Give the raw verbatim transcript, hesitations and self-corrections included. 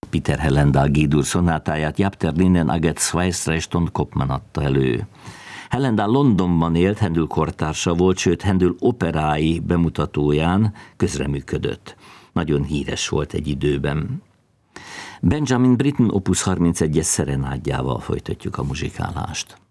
Peter Hellendahl G-dur szonátáját Japter Linden aget zwei Stunden Kopman adta elő. Hellendahl Londonban élt, Händel kortársa volt, sőt Händel operái bemutatóján közreműködött. Nagyon híres volt egy időben. Benjamin Britten opus harmincegyes szerenádjával folytatjuk a muzsikálást.